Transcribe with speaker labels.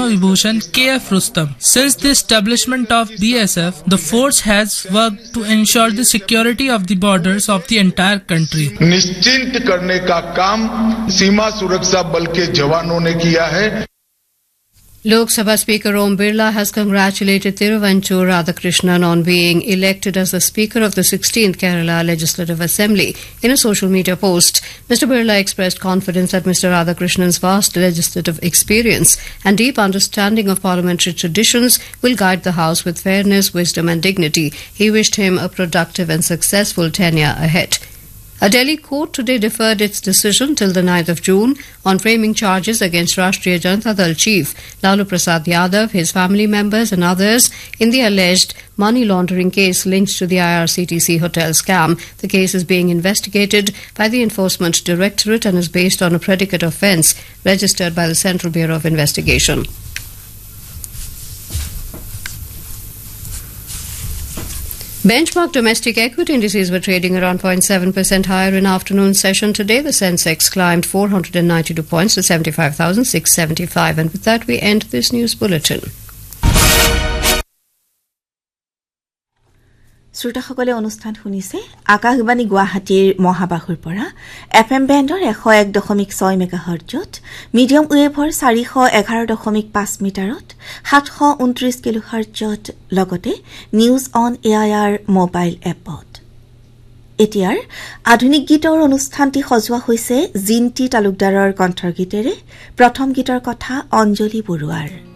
Speaker 1: Padma Vibhushan K.F. Rustam. Since the establishment of BSF, the force has worked to ensure the security of the borders of the entire country.
Speaker 2: निश्चिंत करने का काम सीमा सुरक्षा बल के जवानों ने किया है.
Speaker 3: Lok Sabha Speaker Om Birla has congratulated Thiruvanchur Radhakrishnan on being elected as the Speaker of the 16th Kerala Legislative Assembly. In a social media post, Mr. Birla expressed confidence that Mr. Radhakrishnan's vast legislative experience and deep understanding of parliamentary traditions will guide the House with fairness, wisdom and dignity. He wished him a productive and successful tenure ahead. A Delhi court today deferred its decision till the 9th of June on framing charges against Rashtriya Janata Dal chief Lalu Prasad Yadav, his family members and others in the alleged money laundering case linked to the IRCTC hotel scam. The case is being investigated by the Enforcement Directorate and is based on a predicate offence registered by the Central Bureau of Investigation. Benchmark domestic equity indices were trading around 0.7% higher in afternoon session today. The Sensex climbed 492 points to 75,675. And with that, we end this news bulletin.
Speaker 4: শ্ৰোতাসকলে অনুষ্ঠান শুনিছে আকাশবাণী গুৱাহাটীৰ মহাবাহুৰ পৰা FM বেণ্ডৰ 101.6 মেগাহাৰ্টজত medium ৱেভৰ 411.5 মিটাৰত 729 কিলোহাৰ্টজত লগতে news on AIR mobile এপত এতিয়াৰ আধুনিক গীতৰ অনুষ্ঠানটি সজোৱা হৈছে জিন্টি তালুকদাৰৰ কণ্ঠৰ গীতেৰে প্ৰথম গীতৰ কথা অঞ্জলি বৰুৱাৰ